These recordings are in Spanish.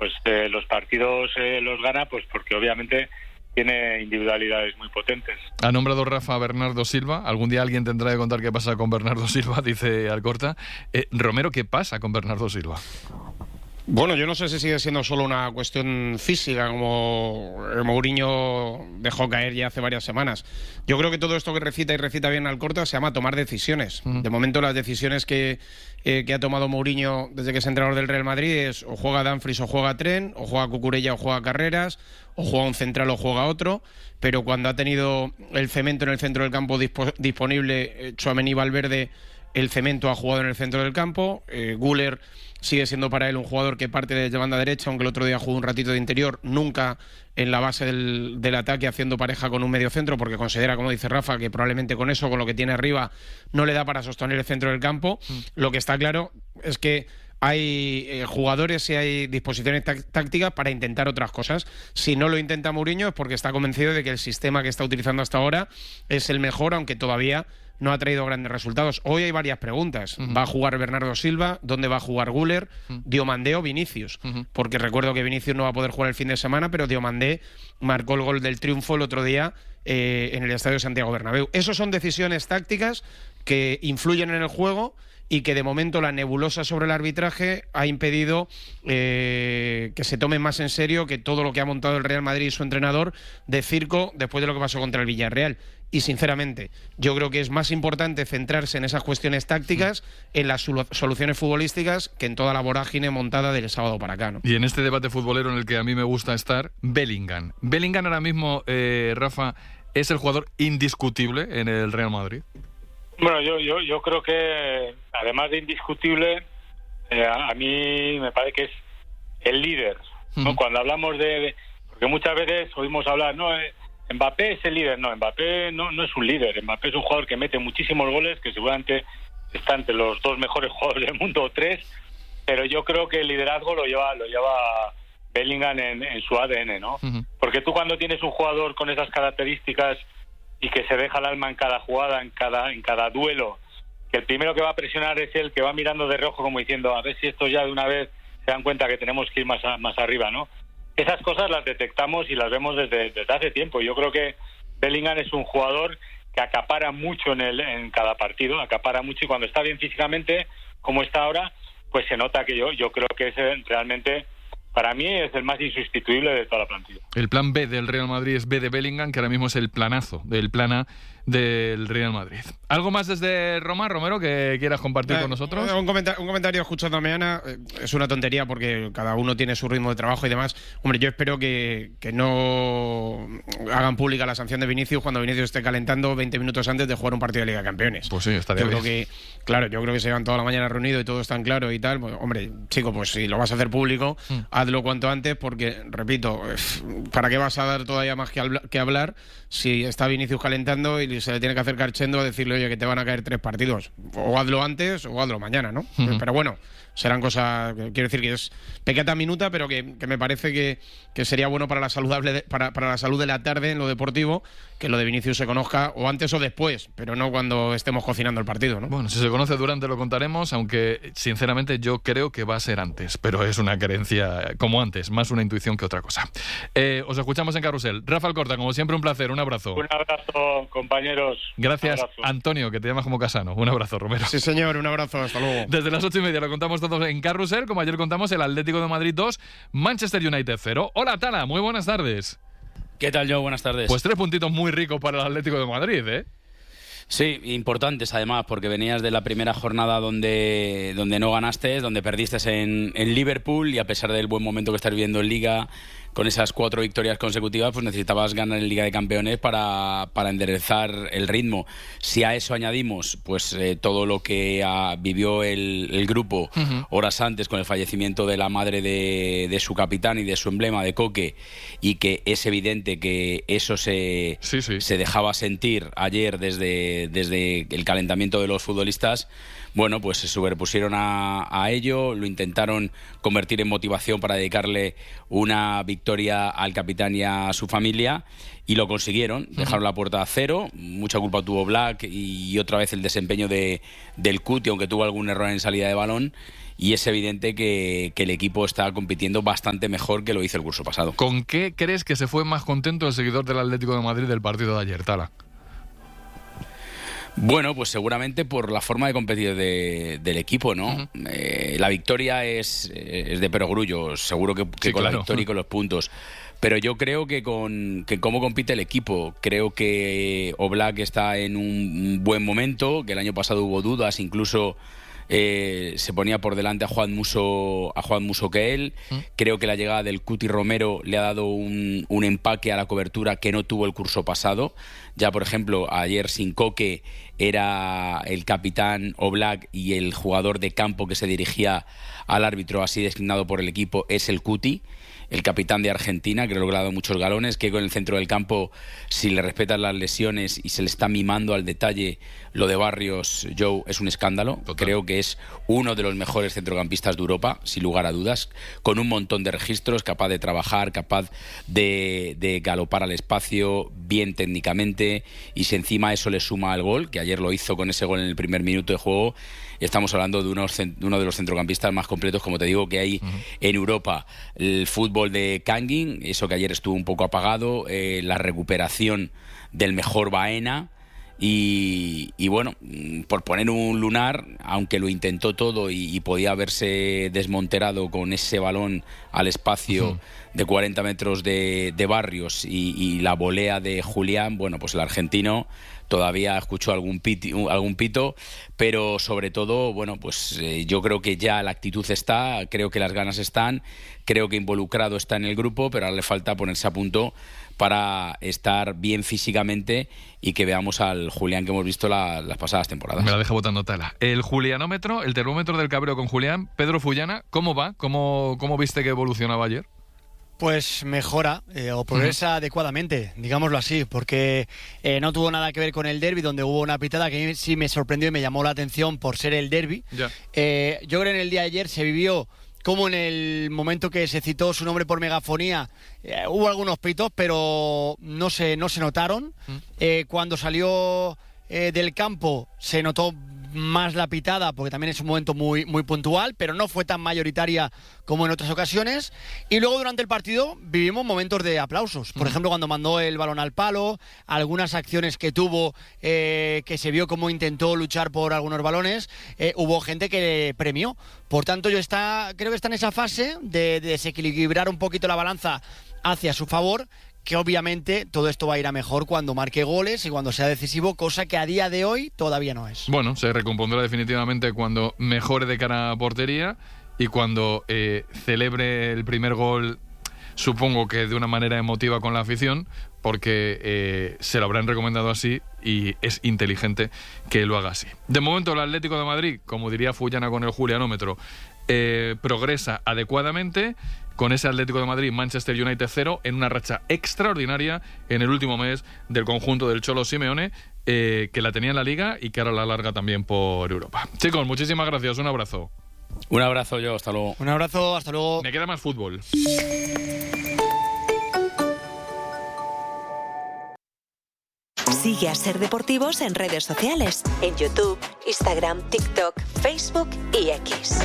pues los partidos los gana, pues porque obviamente tiene individualidades muy potentes. Ha nombrado Rafa a Bernardo Silva. Algún día alguien tendrá que contar qué pasa con Bernardo Silva, dice Alcorta. Romero, ¿qué pasa con Bernardo Silva? Bueno, yo no sé si sigue siendo solo una cuestión física, como Mourinho dejó caer ya hace varias semanas. Yo creo que todo esto que recita bien Alcorta se llama tomar decisiones. De momento las decisiones que ha tomado Mourinho desde que es entrenador del Real Madrid es o juega Dumfries o juega Trent, o juega Cucurella o juega Carreras, o juega un central o juega otro, pero cuando ha tenido el cemento en el centro del campo disponible, Tchouaméni y Valverde, el cemento ha jugado en el centro del campo. Güler sigue siendo para él un jugador que parte desde banda derecha, aunque el otro día jugó un ratito de interior, nunca en la base del ataque haciendo pareja con un mediocentro, porque considera, como dice Rafa, que probablemente con eso, con lo que tiene arriba, no le da para sostener el centro del campo. Lo que está claro es que hay jugadores y hay disposiciones tácticas para intentar otras cosas. Si no lo intenta Mourinho es porque está convencido de que el sistema que está utilizando hasta ahora es el mejor, aunque todavía no ha traído grandes resultados. Hoy hay varias preguntas. ¿Va a jugar Bernardo Silva? ¿Dónde va a jugar Güler? ¿Diomandé o Vinicius? Porque recuerdo que Vinicius no va a poder jugar el fin de semana, pero Diomandé marcó el gol del triunfo el otro día en el Estadio Santiago Bernabéu. Esas son decisiones tácticas que influyen en el juego y que de momento la nebulosa sobre el arbitraje ha impedido que se tome más en serio que todo lo que ha montado el Real Madrid y su entrenador de circo después de lo que pasó contra el Villarreal. Y sinceramente, yo creo que es más importante centrarse en esas cuestiones tácticas, en las soluciones futbolísticas, que en toda la vorágine montada del sábado para acá, ¿no? Y en este debate futbolero en el que a mí me gusta estar, Bellingham. Bellingham ahora mismo, Rafa, es el jugador indiscutible en el Real Madrid. Bueno, yo creo que, además de indiscutible, a mí me parece que es el líder, ¿no? Cuando hablamos de... Porque muchas veces oímos hablar, no, Mbappé es el líder. No, Mbappé no es un líder. Mbappé es un jugador que mete muchísimos goles, que seguramente está entre los 2 mejores jugadores del mundo, o 3, pero yo creo que el liderazgo lo lleva Bellingham en su ADN, ¿no? Porque tú, cuando tienes un jugador con esas características y que se deja el alma en cada jugada, en cada duelo, que el primero que va a presionar es el que va mirando de reojo como diciendo, a ver si estos ya de una vez se dan cuenta que tenemos que ir más arriba, ¿no? Esas cosas las detectamos y las vemos desde hace tiempo. Yo creo que Bellingham es un jugador que acapara mucho en cada partido, acapara mucho, y cuando está bien físicamente, como está ahora, pues se nota que yo creo que es realmente... Para mí es el más insustituible de toda la plantilla. El plan B del Real Madrid es B de Bellingham, que ahora mismo es el planazo del plan A del Real Madrid. ¿Algo más desde Roma, Romero, que quieras compartir con nosotros? Un comentario escuchándome a Ana. Es una tontería porque cada uno tiene su ritmo de trabajo y demás. Hombre, yo espero que no hagan pública la sanción de Vinicius cuando Vinicius esté calentando 20 minutos antes de jugar un partido de Liga de Campeones. Pues sí, estaría bien. Yo creo que se llevan toda la mañana reunidos y todo es tan claro y tal. Pues, hombre, chico, pues si lo vas a hacer público, hazlo cuanto antes, porque, repito, ¿para qué vas a dar todavía más que hablar si está Vinicius calentando y se le tiene que acercar Chendo a decirle, oye, que te van a caer 3 partidos? O hazlo antes o hazlo mañana, ¿no? Pero bueno, serán cosas, quiero decir que es pequeña minuta, pero que me parece que sería bueno para la salud de la tarde en lo deportivo, que lo de Vinicius se conozca o antes o después, pero no cuando estemos cocinando el partido, ¿no? Bueno, si se conoce durante lo contaremos, aunque sinceramente yo creo que va a ser antes, pero es una creencia como antes, más una intuición que otra cosa. Os escuchamos en Carrusel. Rafa Alcorta, como siempre, un placer, un abrazo. Un abrazo, compañeros. Gracias, Antonio, que te llamas como Casano. Un abrazo, Romero. Sí, señor, un abrazo, hasta luego. Desde las 8:30 lo contamos todos en Carrusel, como ayer contamos el Atlético de Madrid 2, Manchester United 0. Hola, Tala, muy buenas tardes. ¿Qué tal, Joe? Buenas tardes. Pues 3 puntitos muy ricos para el Atlético de Madrid, ¿eh? Sí, importantes además, porque venías de la primera jornada donde no ganaste, donde perdiste en Liverpool, y a pesar del buen momento que estás viviendo en Liga, con esas 4 victorias consecutivas, pues necesitabas ganar en Liga de Campeones para enderezar el ritmo. Si a eso añadimos pues todo lo que vivió el grupo horas antes con el fallecimiento de la madre de su capitán y de su emblema, de Coque, y que es evidente que eso se dejaba sentir ayer desde el calentamiento de los futbolistas, bueno, pues se superpusieron a ello, lo intentaron convertir en motivación para dedicarle una victoria al capitán y a su familia, y lo consiguieron. Dejaron la puerta a 0, mucha culpa tuvo Black y otra vez el desempeño del Cuti, aunque tuvo algún error en salida de balón, y es evidente que el equipo está compitiendo bastante mejor que lo hizo el curso pasado. ¿Con qué crees que se fue más contento el seguidor del Atlético de Madrid del partido de ayer, Tala? Bueno, pues seguramente por la forma de competir del equipo, ¿no? Uh-huh. La victoria es de perogrullo, seguro que Sí, con claro. la victoria y con los puntos. Pero yo creo que que cómo compite el equipo, creo que Oblak está en un buen momento, que el año pasado hubo dudas, incluso se ponía por delante a Juan Musso que él. Creo que la llegada del Cuti Romero le ha dado un empaque a la cobertura que no tuvo el curso pasado. Ya, por ejemplo, ayer sin Coque era el capitán Oblak y el jugador de campo que se dirigía al árbitro, así designado por el equipo, es el Cuti, el capitán de Argentina, creo que le ha dado muchos galones, que con el centro del campo, si le respetan las lesiones y se le está mimando al detalle, lo de Barrios, Joe, es un escándalo. Total. Creo que es uno de los mejores centrocampistas de Europa, sin lugar a dudas, con un montón de registros, capaz de trabajar, capaz de galopar al espacio, bien técnicamente, y si encima eso le suma al gol, que ayer lo hizo con ese gol en el primer minuto de juego, estamos hablando de uno de los centrocampistas más completos, como te digo, que hay en Europa. El fútbol de Kangin, eso que ayer estuvo un poco apagado, la recuperación del mejor Baena, y bueno, por poner un lunar, aunque lo intentó todo y podía haberse desmonterado con ese balón al espacio de 40 metros de Barrios y la volea de Julián, bueno, pues el argentino todavía escuchó algún pito, pero sobre todo, bueno, pues yo creo que ya la actitud está, creo que las ganas están, creo que involucrado está en el grupo, pero ahora le falta ponerse a punto para estar bien físicamente y que veamos al Julián que hemos visto las pasadas temporadas. Me la deja botando Tala. El Julianómetro, el termómetro del cabreo con Julián. Pedro Fullana, ¿cómo va? ¿Cómo viste que evolucionaba ayer? Pues mejora o progresa adecuadamente, digámoslo así, porque no tuvo nada que ver con el derbi, donde hubo una pitada que a mí sí me sorprendió y me llamó la atención por ser el derbi. Ya. Yo creo que en el día de ayer se vivió como en el momento que se citó su nombre por megafonía, hubo algunos pitos, pero no se notaron. Cuando salió del campo se notó más la pitada, porque también es un momento muy, muy puntual, pero no fue tan mayoritaria como en otras ocasiones. Y luego durante el partido vivimos momentos de aplausos. Por ejemplo, cuando mandó el balón al palo, algunas acciones que tuvo, que se vio cómo intentó luchar por algunos balones, hubo gente que le premió. Por tanto, creo que está en esa fase de desequilibrar un poquito la balanza hacia su favor, que obviamente todo esto va a ir a mejor cuando marque goles y cuando sea decisivo, cosa que a día de hoy todavía no es. Bueno, se recompondrá definitivamente cuando mejore de cara a portería y cuando celebre el primer gol, supongo que de una manera emotiva con la afición, porque se lo habrán recomendado así y es inteligente que lo haga así. De momento el Atlético de Madrid, como diría Fullana con el Julianómetro, progresa adecuadamente, con ese Atlético de Madrid, Manchester United 0, en una racha extraordinaria en el último mes del conjunto del Cholo Simeone, que la tenía en la Liga y que ahora la larga también por Europa. Chicos, muchísimas gracias, un abrazo. Un abrazo, yo, hasta luego. Un abrazo, hasta luego. Me queda más fútbol. Sigue a Ser Deportivos en redes sociales, en YouTube, Instagram, TikTok, Facebook y X.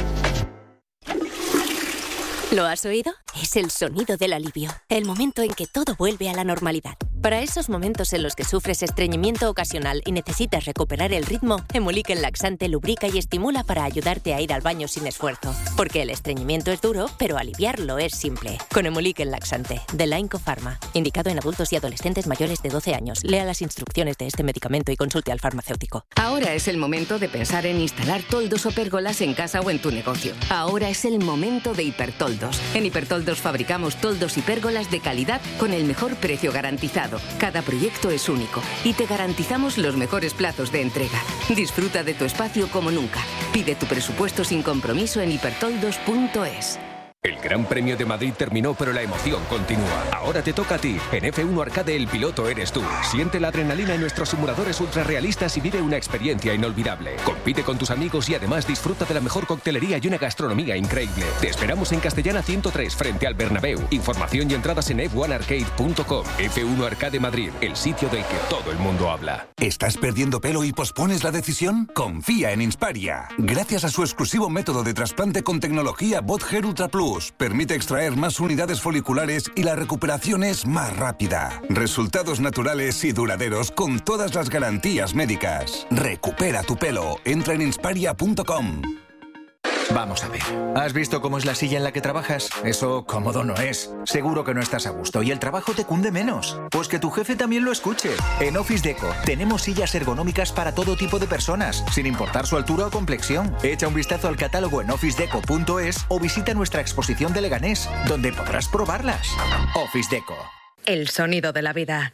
¿Lo has oído? Es el sonido del alivio, el momento en que todo vuelve a la normalidad. Para esos momentos en los que sufres estreñimiento ocasional y necesitas recuperar el ritmo, Hemulique Laxante lubrica y estimula para ayudarte a ir al baño sin esfuerzo. Porque el estreñimiento es duro, pero aliviarlo es simple. Con Hemulique Laxante, de Laico Pharma. Indicado en adultos y adolescentes mayores de 12 años. Lea las instrucciones de este medicamento y consulte al farmacéutico. Ahora es el momento de pensar en instalar toldos o pérgolas en casa o en tu negocio. Ahora es el momento de Hipertoldos. En Hipertoldos fabricamos toldos y pérgolas de calidad con el mejor precio garantizado. Cada proyecto es único y te garantizamos los mejores plazos de entrega. Disfruta de tu espacio como nunca. Pide tu presupuesto sin compromiso en hipertoldos.es. El Gran Premio de Madrid terminó, pero la emoción continúa. Ahora te toca a ti. En F1 Arcade el piloto eres tú. Siente la adrenalina en nuestros simuladores ultrarrealistas y vive una experiencia inolvidable. Compite con tus amigos y además disfruta de la mejor coctelería y una gastronomía increíble. Te esperamos en Castellana 103 frente al Bernabéu. Información y entradas en f1arcade.com. F1 Arcade Madrid, el sitio del que todo el mundo habla. ¿Estás perdiendo pelo y pospones la decisión? Confía en Insparia. Gracias a su exclusivo método de trasplante con tecnología BotHair Ultra Plus, permite extraer más unidades foliculares y la recuperación es más rápida. Resultados naturales y duraderos con todas las garantías médicas. Recupera tu pelo. Entra en insparia.com. Vamos a ver. ¿Has visto cómo es la silla en la que trabajas? Eso cómodo no es. Seguro que no estás a gusto y el trabajo te cunde menos. Pues que tu jefe también lo escuche. En Office Deco tenemos sillas ergonómicas para todo tipo de personas, sin importar su altura o complexión. Echa un vistazo al catálogo en officedeco.es o visita nuestra exposición de Leganés, donde podrás probarlas. Office Deco. El sonido de la vida.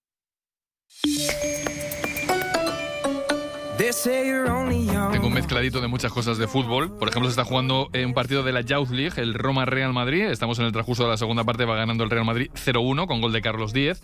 Tengo un mezcladito de muchas cosas de fútbol. Por ejemplo, se está jugando un partido de la Youth League, el Roma-Real Madrid. Estamos en el transcurso de la segunda parte, va ganando el Real Madrid 0-1 con gol de Carlos Díez.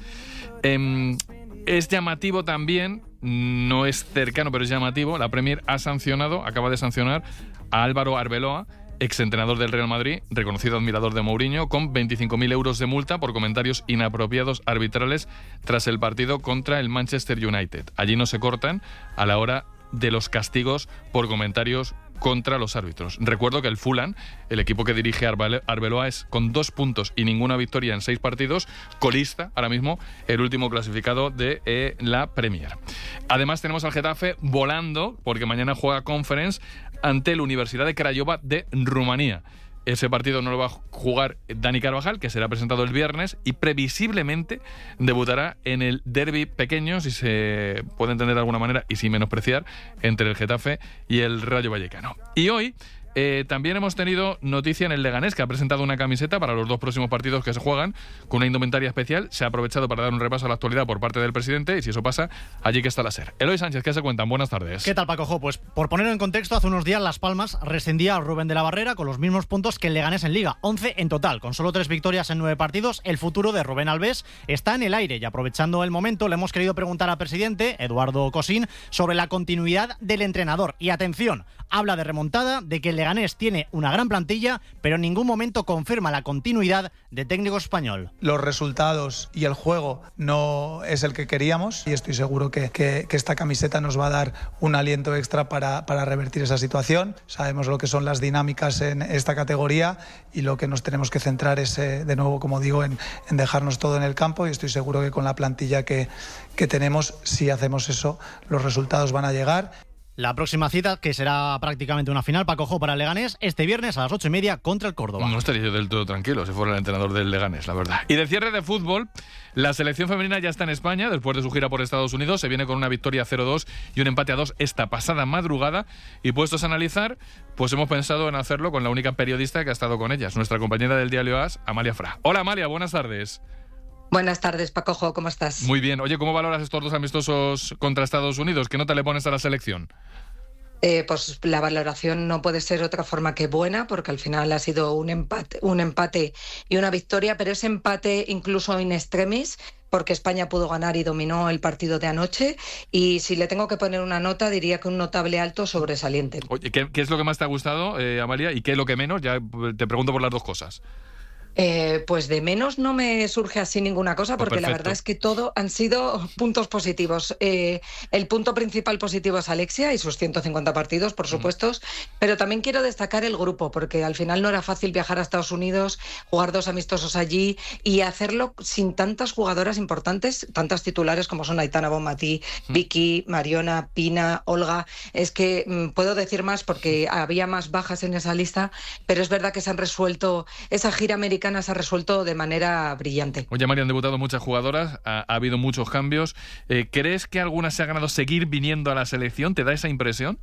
Es llamativo también, no es cercano, pero es llamativo. La Premier acaba de sancionar a Álvaro Arbeloa, exentrenador del Real Madrid, reconocido admirador de Mourinho, con 25.000 euros de multa por comentarios inapropiados arbitrales tras el partido contra el Manchester United. Allí no se cortan a la hora de los castigos por comentarios contra los árbitros. Recuerdo que el Fulham, el equipo que dirige Arbeloa, es con 2 puntos y ninguna victoria en 6 partidos, colista ahora mismo, el último clasificado de la Premier. Además tenemos al Getafe volando, porque mañana juega Conference ante la Universidad de Craiova de Rumanía. Ese partido no lo va a jugar Dani Carvajal, que será presentado el viernes, y previsiblemente debutará en el derbi pequeño, si se puede entender de alguna manera y sin menospreciar, entre el Getafe y el Rayo Vallecano. Y hoy también hemos tenido noticia en el Leganés, que ha presentado una camiseta para los 2 próximos partidos que se juegan, con una indumentaria especial. Se ha aprovechado para dar un repaso a la actualidad por parte del presidente, y si eso pasa, allí que está la SER. Eloy Sánchez, ¿qué se cuentan? Buenas tardes. ¿Qué tal, Paco? Pues por ponerlo en contexto, hace unos días Las Palmas rescindía a Rubén de la Barrera con los mismos puntos que el Leganés en Liga, 11 en total. Con solo 3 victorias en 9 partidos, el futuro de Rubén Alves está en el aire, y aprovechando el momento le hemos querido preguntar al presidente, Eduardo Cosín, sobre la continuidad del entrenador. Y atención, habla de remontada, de que el Leganés tiene una gran plantilla, pero en ningún momento confirma la continuidad de técnico español. Los resultados y el juego no es el que queríamos, y estoy seguro que esta camiseta nos va a dar un aliento extra para revertir esa situación. Sabemos lo que son las dinámicas en esta categoría, y lo que nos tenemos que centrar es, de nuevo, como digo, en dejarnos todo en el campo, y estoy seguro que con la plantilla que tenemos, si hacemos eso, los resultados van a llegar. La próxima cita, que será prácticamente una final, Paco, para el Leganés, este viernes a las 8:30 contra el Córdoba. No estaría yo del todo tranquilo si fuera el entrenador del Leganés, la verdad. Y de cierre de fútbol, la selección femenina ya está en España después de su gira por Estados Unidos. Se viene con una victoria 0-2 y un empate a 2 esta pasada madrugada. Y puestos a analizar, pues hemos pensado en hacerlo con la única periodista que ha estado con ellas, nuestra compañera del diario AS, Amalia Fra. Hola, Amalia, buenas tardes. Buenas tardes, Paco, ¿cómo estás? Muy bien. Oye, ¿cómo valoras estos 2 amistosos contra Estados Unidos? ¿Qué nota le pones a la selección? Pues la valoración no puede ser otra forma que buena, porque al final ha sido un empate y una victoria, pero ese empate incluso in extremis, porque España pudo ganar y dominó el partido de anoche, y si le tengo que poner una nota, diría que un notable alto sobresaliente. Oye, ¿qué es lo que más te ha gustado, Amalia, y qué es lo que menos? Ya te pregunto por las 2 cosas. Pues de menos no me surge así ninguna cosa, porque la verdad es que todo han sido puntos positivos. El punto principal positivo es Alexia y sus 150 partidos, por supuesto, pero también quiero destacar el grupo, porque al final no era fácil viajar a Estados Unidos, jugar 2 amistosos allí y hacerlo sin tantas jugadoras importantes, tantas titulares como son Aitana Bonmatí, Vicky, Mariona, Pina, Olga. Es que puedo decir más porque había más bajas en esa lista, pero es verdad que se han resuelto, esa gira americana se ha resuelto de manera brillante. Oye, María, han debutado muchas jugadoras, ha habido muchos cambios. ¿Crees que algunas se ha ganado seguir viniendo a la selección? ¿Te da esa impresión?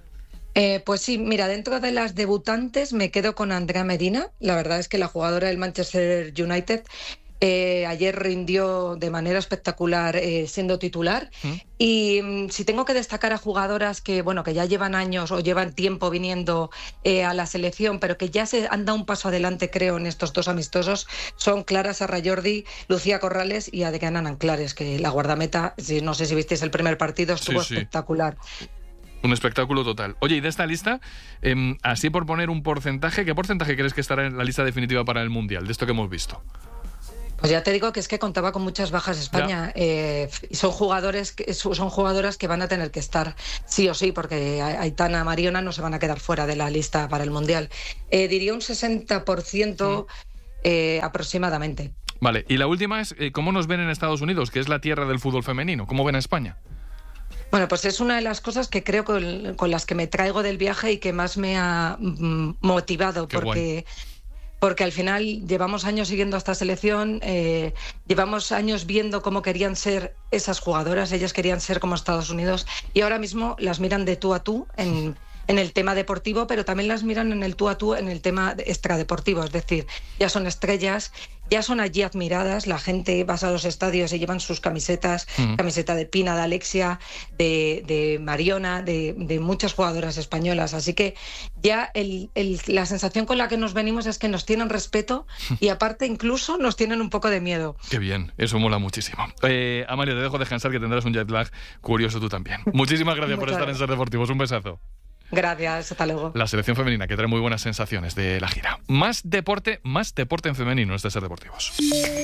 Pues sí, mira, dentro de las debutantes me quedo con Andrea Medina. La verdad es que la jugadora del Manchester United Ayer rindió de manera espectacular siendo titular. Y si tengo que destacar a jugadoras que ya llevan años o llevan tiempo viniendo a la selección, pero que ya se han dado un paso adelante, creo, en estos 2 amistosos, son Clara Sarrajordi, Lucía Corrales y Adriana Anclares, que la guardameta, no sé si visteis el primer partido, estuvo espectacular. Un espectáculo total. Oye, y de esta lista, así por poner un porcentaje, ¿qué porcentaje crees que estará en la lista definitiva para el Mundial, de esto que hemos visto? Pues ya te digo que es que contaba con muchas bajas España. Y son jugadoras que van a tener que estar sí o sí, porque Aitana, Mariona no se van a quedar fuera de la lista para el Mundial. Diría un 60% aproximadamente. Vale, y la última es, ¿cómo nos ven en Estados Unidos, que es la tierra del fútbol femenino? ¿Cómo ven a España? Bueno, pues es una de las cosas que creo con las que me traigo del viaje y que más me ha motivado, porque al final llevamos años siguiendo a esta selección, llevamos años viendo cómo querían ser esas jugadoras, ellas querían ser como Estados Unidos, y ahora mismo las miran de tú a tú en el tema deportivo, pero también las miran en el tú a tú en el tema extradeportivo, es decir, ya son estrellas, ya son allí admiradas, la gente va a los estadios y llevan sus camisetas, camiseta de Pina, de Alexia, de Mariona, de muchas jugadoras españolas, así que ya la sensación con la que nos venimos es que nos tienen respeto y aparte incluso nos tienen un poco de miedo. Qué bien, eso mola muchísimo. Amalia, te dejo descansar, que tendrás un jet lag curioso tú también. Muchísimas gracias por estar en Ser Deportivos, un besazo. Gracias, hasta luego. La selección femenina, que trae muy buenas sensaciones de la gira. Más deporte en femenino, este Ser Deportivos.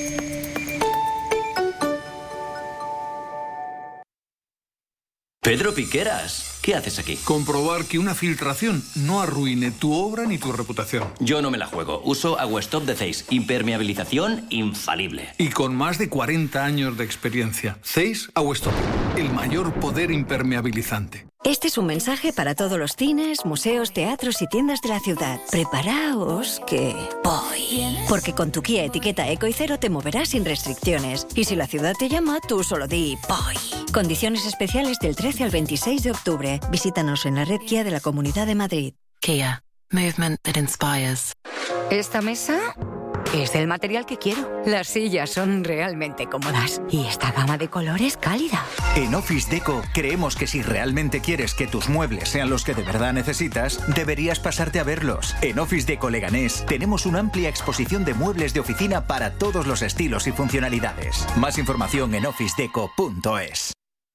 Pedro Piqueras, ¿qué haces aquí? Comprobar que una filtración no arruine tu obra ni tu reputación. Yo no me la juego. Uso Aguastop de Zeiss. Impermeabilización infalible. Y con más de 40 años de experiencia. Zeiss Aguastop, el mayor poder impermeabilizante. Este es un mensaje para todos los cines, museos, teatros y tiendas de la ciudad. Preparaos que voy. Porque con tu Kia etiqueta Eco y Cero te moverás sin restricciones. Y si la ciudad te llama, tú solo di voy. Condiciones especiales del 13 al 26 de octubre. Visítanos en la red Kia de la Comunidad de Madrid. Kia. Movement that inspires. Esta mesa es del material que quiero. Las sillas son realmente cómodas. Y esta gama de colores cálida. En Office Deco creemos que si realmente quieres que tus muebles sean los que de verdad necesitas, deberías pasarte a verlos. En Office Deco Leganés tenemos una amplia exposición de muebles de oficina para todos los estilos y funcionalidades. Más información en officedeco.es.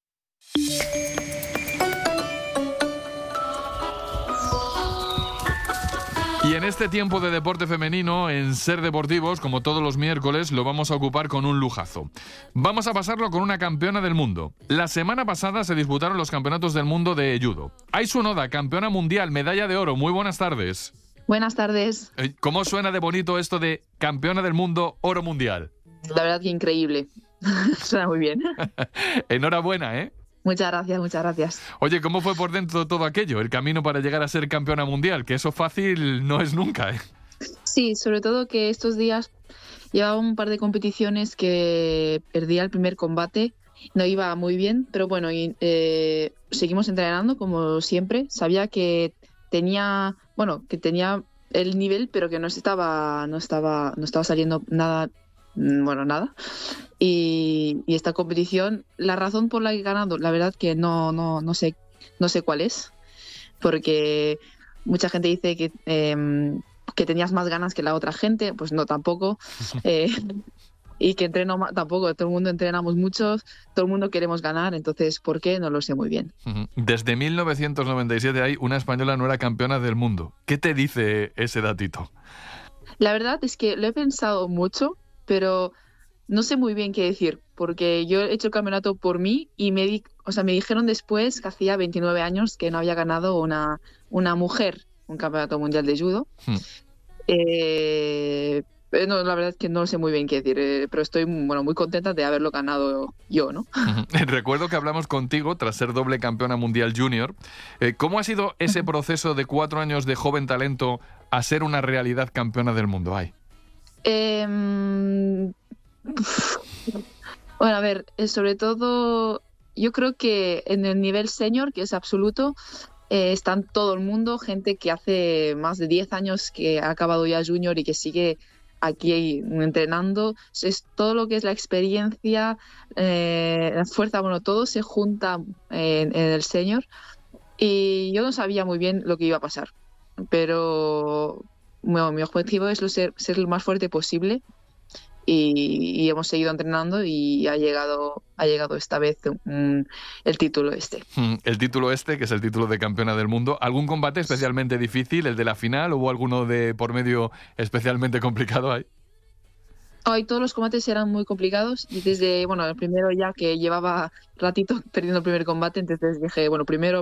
Y en este tiempo de deporte femenino, en Ser Deportivos, como todos los miércoles, lo vamos a ocupar con un lujazo. Vamos a pasarlo con una campeona del mundo. La semana pasada se disputaron los campeonatos del mundo de judo. Aisu Noda, campeona mundial, medalla de oro. Muy buenas tardes. Buenas tardes. ¿Cómo suena de bonito esto de campeona del mundo, oro mundial? La verdad que increíble. Suena muy bien. Enhorabuena, ¿eh? Muchas gracias, muchas gracias. Oye, ¿cómo fue por dentro todo aquello? El camino para llegar a ser campeona mundial, que eso fácil no es nunca, ¿eh? Sí, sobre todo que estos días llevaba un par de competiciones que perdía el primer combate, no iba muy bien, pero bueno, seguimos entrenando como siempre. Sabía que tenía el nivel, pero que no estaba saliendo nada. Nada. Y esta competición, la razón por la que he ganado, la verdad que no sé cuál es, porque mucha gente dice que tenías más ganas que la otra gente, pues no, tampoco. Y que entreno tampoco, todo el mundo entrenamos mucho, todo el mundo queremos ganar, entonces ¿por qué? No lo sé muy bien. Desde 1997 una española no era campeona del mundo. ¿Qué te dice ese datito? La verdad es que lo he pensado mucho, pero no sé muy bien qué decir, porque yo he hecho el campeonato por mí y me dijeron después que hacía 29 años que no había ganado una mujer un campeonato mundial de judo. No, la verdad es que no sé muy bien qué decir, pero estoy muy contenta de haberlo ganado yo, ¿no? Recuerdo que hablamos contigo tras ser doble campeona mundial junior. ¿Cómo ha sido ese proceso de 4 años de joven talento a ser una realidad campeona del mundo? Bueno, a ver, sobre todo yo creo que en el nivel senior, que es absoluto, están todo el mundo, gente que hace más de 10 años que ha acabado ya junior y que sigue aquí entrenando. Es todo lo que es la experiencia, la fuerza, bueno, todo se junta en el senior. Y yo no sabía muy bien lo que iba a pasar, pero bueno, mi objetivo es ser lo más fuerte posible. Y hemos seguido entrenando y ha llegado esta vez el título este. El título este, que es el título de campeona del mundo. ¿Algún combate especialmente difícil, el de la final? ¿Hubo alguno de por medio especialmente complicado ahí? Hoy todos los combates eran muy complicados y desde, bueno, el primero ya que llevaba ratito perdiendo el primer combate, entonces dije, bueno, primero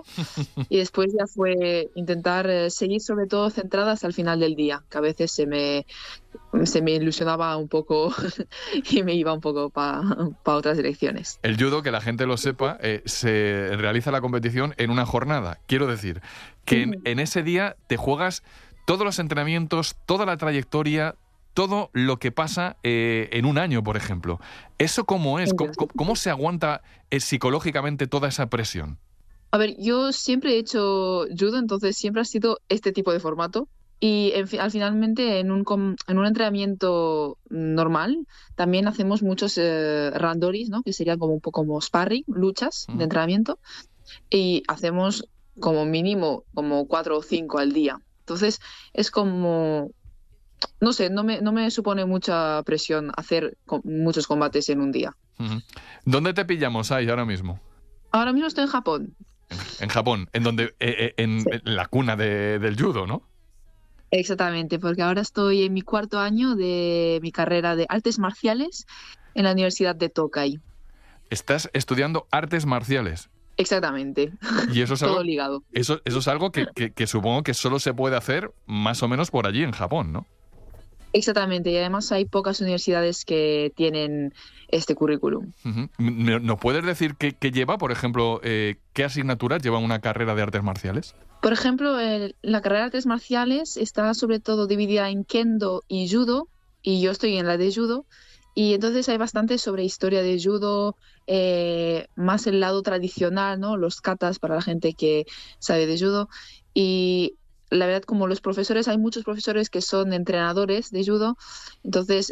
y después ya fue intentar seguir sobre todo centrada hasta el final del día, que a veces se me ilusionaba un poco y me iba un poco para otras direcciones. El judo, que la gente lo sepa, se realiza la competición en una jornada. Quiero decir que en ese día te juegas todos los entrenamientos, toda la trayectoria, todo lo que pasa en un año, por ejemplo. ¿Eso cómo es? ¿Cómo se aguanta psicológicamente toda esa presión? A ver, yo siempre he hecho judo, entonces siempre ha sido este tipo de formato. Y finalmente en un entrenamiento normal también hacemos muchos randoris, ¿no? Que serían como un poco como sparring, luchas de entrenamiento. Y hacemos como mínimo como 4 o 5 al día. Entonces es como... No sé, no me supone mucha presión hacer muchos combates en un día. ¿Dónde te pillamos ahí ahora mismo? Ahora mismo estoy en Japón. En Japón, en donde en la cuna del judo, ¿no? Exactamente, porque ahora estoy en mi 4º año de mi carrera de artes marciales en la Universidad de Tokai. Estás estudiando artes marciales. Exactamente. Y eso es todo algo, ligado. Eso es algo que supongo que solo se puede hacer más o menos por allí en Japón, ¿no? Exactamente, y además hay pocas universidades que tienen este currículum. ¿Nos puedes decir qué lleva, por ejemplo, qué asignaturas lleva una carrera de artes marciales? Por ejemplo, la carrera de artes marciales está sobre todo dividida en kendo y judo, y yo estoy en la de judo, y entonces hay bastante sobre historia de judo, más el lado tradicional, ¿no? Los katas para la gente que sabe de judo, y la verdad, como los profesores, hay muchos profesores que son entrenadores de judo, entonces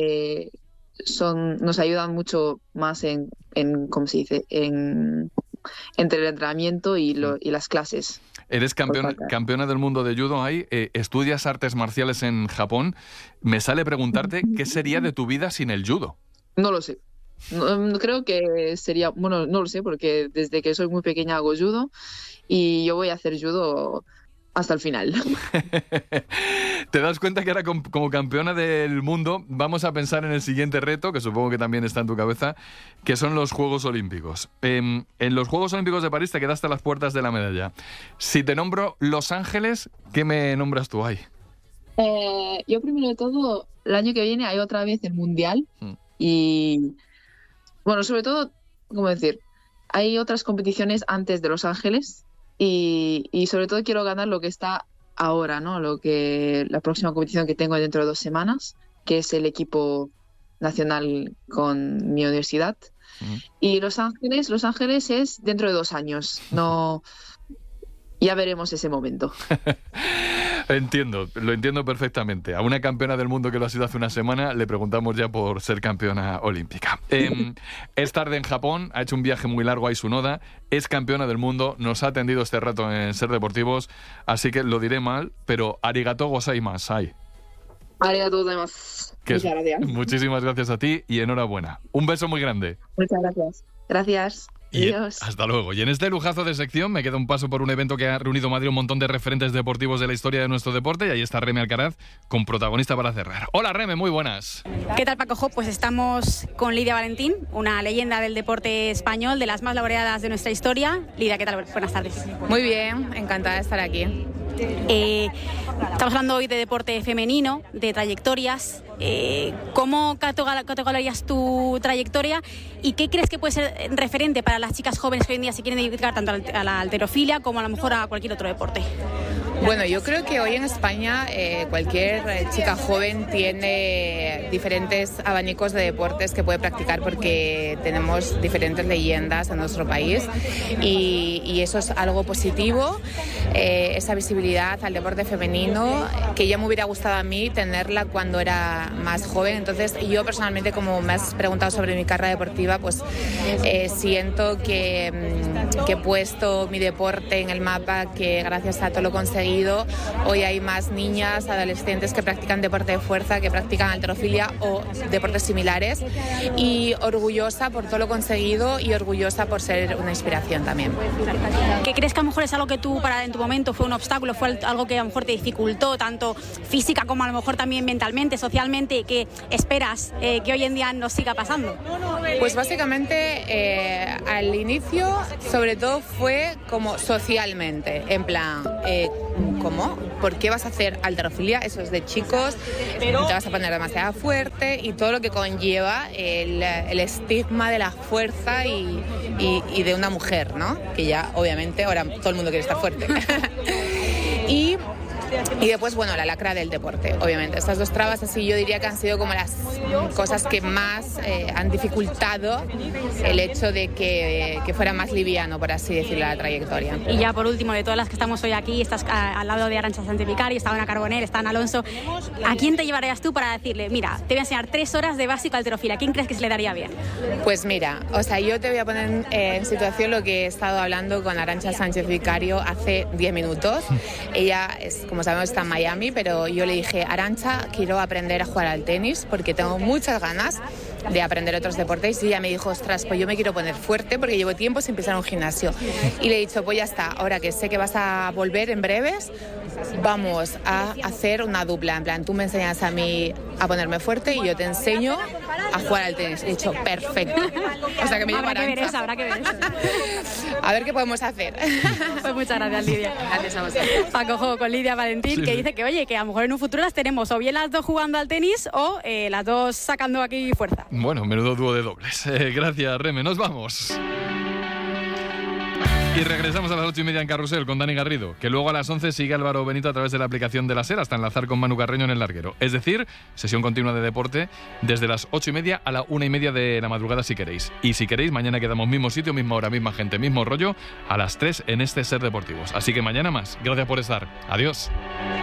nos ayudan mucho más en ¿cómo se dice? Entre el entrenamiento y las clases. Eres campeona del mundo de judo ahí, estudias artes marciales en Japón. Me sale preguntarte qué sería de tu vida sin el judo. No lo sé. No, creo que sería... Bueno, no lo sé, porque desde que soy muy pequeña hago judo y yo voy a hacer judo hasta el final. Te das cuenta que ahora como campeona del mundo vamos a pensar en el siguiente reto, que supongo que también está en tu cabeza, que son los Juegos Olímpicos. En los Juegos Olímpicos de París te quedaste a las puertas de la medalla. Si te nombro Los Ángeles, ¿qué me nombras tú ahí? Yo primero de todo, el año que viene hay otra vez el Mundial y, bueno, sobre todo, ¿cómo decir? Hay otras competiciones antes de Los Ángeles. Y sobre todo quiero ganar lo que está ahora, ¿no? La próxima competición que tengo dentro de 2 semanas, que es el equipo nacional con mi universidad. Y Los Ángeles es dentro de 2 años. No, ya veremos ese momento. Lo entiendo perfectamente. A una campeona del mundo que lo ha sido hace una semana le preguntamos ya por ser campeona olímpica. Es tarde en Japón, ha hecho un viaje muy largo a Isunoda, es campeona del mundo, nos ha atendido este rato en Ser Deportivos, así que lo diré mal, pero arigatou gozaimashai. Arigatou gozaimasu. Muchas gracias. Muchísimas gracias a ti y enhorabuena. Un beso muy grande. Muchas gracias. Gracias. Adiós. Hasta luego. Y en este lujazo de sección me queda un paso por un evento que ha reunido en Madrid un montón de referentes deportivos de la historia de nuestro deporte, y ahí está Reme Alcaraz con protagonista para cerrar. Hola Reme, muy buenas. ¿Qué tal, Paco? Pues estamos con Lidia Valentín, una leyenda del deporte español, de las más laureadas de nuestra historia. Lidia, ¿qué tal? Buenas tardes. Muy bien, encantada de estar aquí. Estamos hablando hoy de deporte femenino, de trayectorias. ¿Cómo categorizarías tu trayectoria y qué crees que puede ser referente para las chicas jóvenes que hoy en día se quieren dedicar tanto a la halterofilia como a lo mejor a cualquier otro deporte? Bueno, yo creo que hoy en España cualquier chica joven tiene diferentes abanicos de deportes que puede practicar porque tenemos diferentes leyendas en nuestro país y eso es algo positivo, esa visibilidad al deporte femenino que ya me hubiera gustado a mí tenerla cuando era más joven. Entonces yo personalmente, como me has preguntado sobre mi carrera deportiva, pues siento que he puesto mi deporte en el mapa, que gracias a todo lo conseguido hoy hay más niñas, adolescentes que practican deporte de fuerza, que practican halterofilia o deportes similares, y orgullosa por todo lo conseguido y orgullosa por ser una inspiración también. ¿Qué crees que a lo mejor es algo que tú en tu momento fue un obstáculo, fue algo que a lo mejor te dificultó tanto física como a lo mejor también mentalmente, socialmente, que esperas que hoy en día nos siga pasando? Pues básicamente al inicio sobre todo fue como socialmente, en plan, ¿cómo? ¿Por qué vas a hacer halterofilia? Eso es de chicos, te vas a poner demasiado fuerte y todo lo que conlleva el estigma de la fuerza y de una mujer, ¿no? Que ya obviamente ahora todo el mundo quiere estar fuerte. Y después, bueno, la lacra del deporte, obviamente. Estas dos trabas, así yo diría que han sido como las cosas que más han dificultado el hecho de que fuera más liviano, por así decirlo, la trayectoria. Y ya por último, de todas las que estamos hoy aquí, estás al lado de Arantxa Sánchez Vicario, está Ana Carbonell, está Ana Alonso. ¿A quién te llevarías tú para decirle, mira, te voy a enseñar 3 horas de básico halterofilia? ¿A quién crees que se le daría bien? Pues mira, o sea, yo te voy a poner en situación lo que he estado hablando con Arantxa Sánchez Vicario hace 10 minutos. Ella es, como sabemos, está en Miami, pero yo le dije, Arantxa, quiero aprender a jugar al tenis porque tengo muchas ganas de aprender otros deportes, y ella me dijo, ostras, pues yo me quiero poner fuerte porque llevo tiempo sin pisar un gimnasio. Y le he dicho, pues ya está, ahora que sé que vas a volver en breves, vamos a hacer una dupla, en plan, tú me enseñas a mí a ponerme fuerte y yo te enseño a jugar al tenis. He dicho, perfecto. O sea que me llama Arantxa. Habrá que ver eso. A ver qué podemos hacer. Pues muchas gracias, Lidia. Gracias a vosotros. Paco, juego con Lidia Valentín, que dice que, oye, que a lo mejor en un futuro las tenemos o bien las dos jugando al tenis o las dos sacando aquí fuerza. Bueno, menudo dúo de dobles. Gracias, Reme. Nos vamos. Y regresamos a las 8:30 en Carrusel con Dani Garrido, que luego a las 11 sigue Álvaro Benito a través de la aplicación de la SER hasta enlazar con Manu Carreño en el larguero. Es decir, sesión continua de deporte desde las 8:30 a la 1:30 de la madrugada si queréis. Y si queréis, mañana quedamos mismo sitio, misma hora, misma gente, mismo rollo, a las 3 en este SER Deportivos. Así que mañana más. Gracias por estar. Adiós.